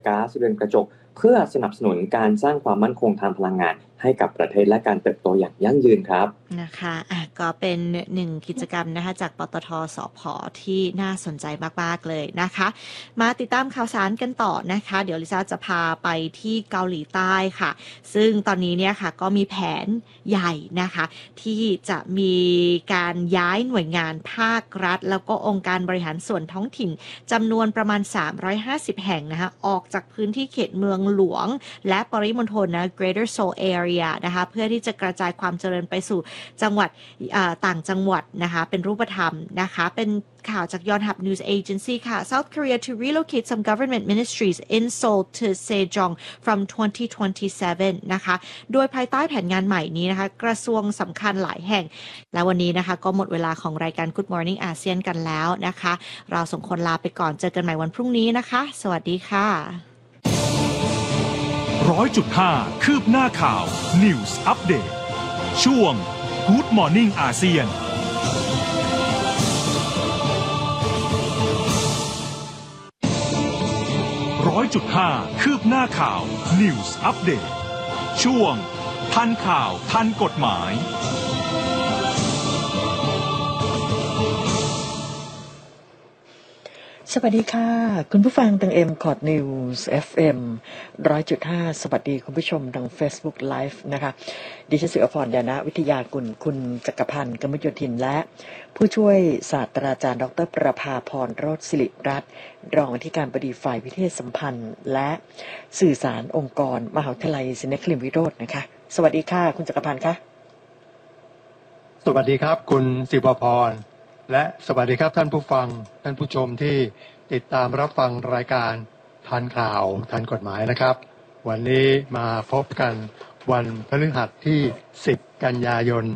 ก๊าซเรือนกระจกเพื่อสนับสนุนการสร้างความมั่นคงทางพลังงานให้กับประเทศและการเติบโตอย่างยั่งยืนครับนะคะก็เป็นหนึ่งกิจกรรมนะคะจากปตท.สผ.ที่น่าสนใจมากๆเลยนะคะมาติดตามข่าวสารกันต่อนะคะเดี๋ยวลิซ่าจะพาไปที่เกาหลีใต้ค่ะซึ่งตอนนี้เนี่ยค่ะก็มีแผนใหญ่นะคะที่จะมีการย้ายหน่วยงานภาครัฐแล้วก็องค์การบริหารส่วนท้องถิ่นจำนวนประมาณ350แห่งนะคะออกจากพื้นที่เขตเมืองหลวงและปริมณฑลนะ Greater Seoul Area นะคะเพื่อที่จะกระจายความเจริญไปสู่จังหวัดต่างจังหวัดนะคะเป็นรูปธรรมนะคะเป็นข่าวจากยอนฮับ News Agency ค่ะ South Korea to relocate some government ministries in Seoul to Sejong from 2027 นะคะโดยภายใต้แผนงานใหม่นี้นะคะกระทรวงสำคัญหลายแห่งและวันนี้นะคะก็หมดเวลาของรายการ Good Morning ASEAN กันแล้วนะคะเราส่งคนลาไปก่อนเจอกันใหม่วันพรุ่งนี้นะคะสวัสดีค่ะ 100.5 คืบหน้าข่าว News Update ช่วง Good Morning ASEAN 100.5 คืบหน้าข่าว News Update ช่วงทันข่าวทันกฎหมายสวัสดีค่ะคุณผู้ฟังทาง MCOT News FM 100.5 สวัสดีคุณผู้ชมทาง Facebook Live นะคะดิฉันศิวพร ยานะวิทยากุลคุณจักรพันธ์กมลโยธินและผู้ช่วยศาสตราจารย์ดร.ประภาพร โรจน์ศิริรัตน์รองอธิการบดีฝ่ายวิเทศสัมพันธ์และสื่อสารองค์กรมหาวิทยาลัยศรีนครินทร์วิโรจน์นะคะสวัสดีค่ะคุณจักรพันธ์คะสวัสดีครับคุณศิวพรและสวัสดีครับท่านผู้ฟังท่านผู้ชมที่ติดตามรับฟังรายการทันข่าวทันกฎหมายนะครับวันนี้มาพบกันวันพฤหัสที่10กันยายน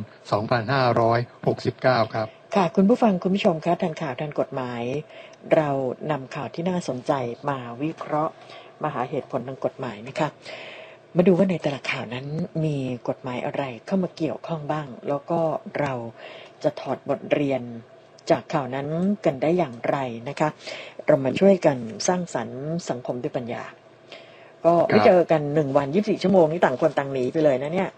2569ครับค่ะคุณผู้ฟังคุณผู้ชมคะทันข่าวทันกฎหมายเรานำข่าวที่น่าสนใจมาวิเคราะห์มาหาเหตุผลทางกฎหมายนะคะมาดูว่าในแต่ละข่าวนั้นมีกฎหมายอะไรเข้ามาเกี่ยวข้องบ้างแล้วก็เราจะถอดบทเรียนจากข่าวนั้นกันได้อย่างไรนะคะเรามาช่วยกันสร้างสรรค์สังคมด้วยปัญญาก็ไม่เจอกัน1วัน24ชั่วโมงนี่ต่างคนต่างหนีไปเลยนะเนี่ย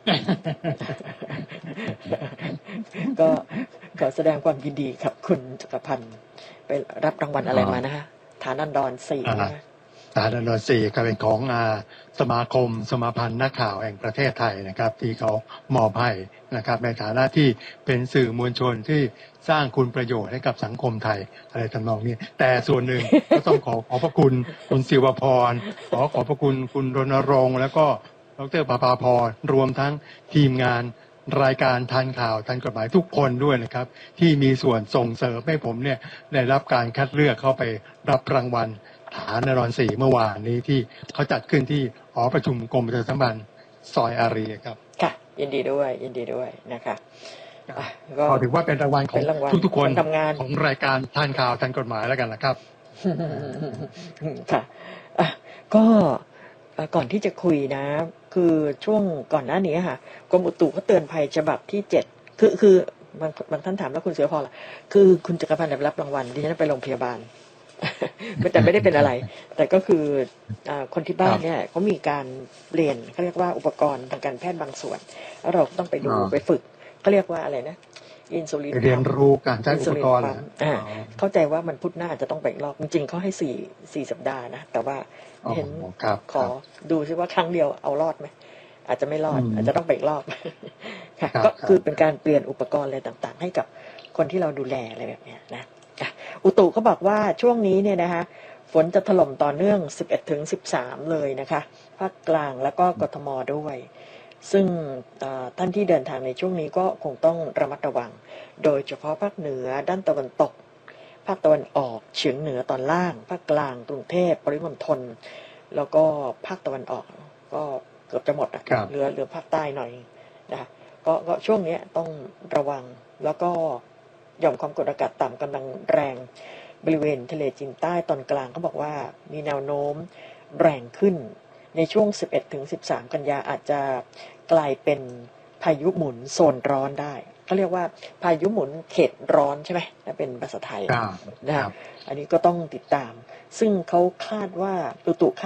ก็ขอแสดงความยินดีกับคุณจักรพันธ์ไปรับรางวัลอะไรมานะฮะฐานันดร4นะฐานันดร4ก็เป็นของสมาคมสมาพันธ์นักข่าวแห่งประเทศไทยนะครับที่เขามอบให้นะครับในฐานะที่เป็นสื่อมวลชนที่สร้างคุณประโยชน์ให้กับสังคมไทยอะไรทำนองนี้แต่ส่วนหนึ่ง ก็ต้องขอบพระคุณคุณศิวพรขอบพระคุณคุณรณรงค์แล้วก็ดร.ประภาพรรวมทั้งทีมงานรายการทันข่าวทันกฎหมายทุกคนด้วยนะครับที่มีส่วนส่งเสริมให้ผมเนี่ยได้รับการคัดเลือกเข้าไปรับรางวัลฐานันดร4เมื่อวานนี้ที่เขาจัดขึ้นที่หอประชุมกรมประชาสัมพันธ์ซอยอารีครับค่ะยินดีด้วยนะคะก็ถือว่าเป็นรางวัลของทุกๆคนของรายการทันข่าวทันกฎหมายแล้วกันนะครับค่ะก็ก่อนที่จะคุยนะคือช่วงก่อนหน้านี้ค่ะกรมอุตุเขาเตือนภัยฉบับที่7คือบางท่านถามแล้วคุณเสือพอล่ะคือคุณจักรพันธ์ได้รับรางวัลดิฉันไปโรงพยาบาลแต่ไม่ได้เป็นอะไรแต่ก็คือคนที่บ้านเนี่ยเขามีการเรียนเขาเรียกว่าอุปกรณ์ทางการแพทย์บางส่วนแล้วเราต้องไปดูไปฝึกเขาเรียกว่าอะไรนะอินซูลินเรียนรู้การใช้อุปกรณ์เข้าใจว่ามันพุธหน้าจะต้องไปอีกรอบจริงๆเขาให้4สัปดาห์นะแต่ว่าเห็นขอดูซิว่าครั้งเดียวเอารอดไหมอาจจะไม่รอดอาจจะต้องไปอีกรอบค่ะก็คือเป็นการเปลี่ยนอุปกรณ์อะไรต่างๆให้กับคนที่เราดูแลอะไรแบบนี้นะอุตุก็บอกว่าช่วงนี้เนี่ยนะคะฝนจะถล่มต่อเนื่อง 11-13 เลยนะคะภาคกลางแล้วก็กทมด้วยซึ่งท่านที่เดินทางในช่วงนี้ก็คงต้องระมัดระวังโดยเฉพาะภาคเหนือด้านตะวันตกภาคตะวันออกเฉียงเหนือตอนล่างภาคกลางกรุงเทพปริมณฑลแล้วก็ภาคตะวันออกก็เกือบจะหมดเหลือภาคใต้หน่อยนะคะก็ช่วงนี้ต้องระวังแล้วก็หย่อมความกดอากาศต่ำกำลังแรงบริเวณทะเลจีนใต้ตอนกลางเขาบอกว่ามีแนวโน้มแรงขึ้นในช่วง 11-13 กันยาอาจจะกลายเป็นพายุหมุนโซนร้อนได้เขาเรียกว่าพายุหมุนเขตร้อนใช่ไหมถ้าเป็นภาษาไทยนะครับอันนี้ก็ต้องติดตามซึ่งเขาคาดว่าอุตุ